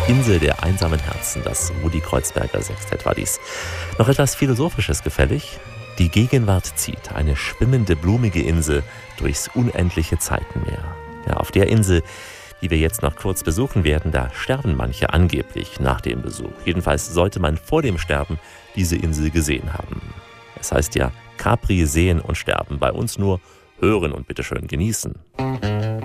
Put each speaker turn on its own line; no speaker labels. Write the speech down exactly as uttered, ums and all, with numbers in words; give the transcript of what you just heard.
Insel der einsamen Herzen, das Rudi Kreuzberger Sextett war dies. Noch etwas Philosophisches gefällig? Die Gegenwart zieht, eine schwimmende, blumige Insel durchs unendliche Zeitenmeer. Ja, auf der Insel, die wir jetzt noch kurz besuchen werden, da sterben manche angeblich nach dem Besuch. Jedenfalls sollte man vor dem Sterben diese Insel gesehen haben. Es heißt ja, Capri sehen und sterben, bei uns nur hören und bitteschön genießen.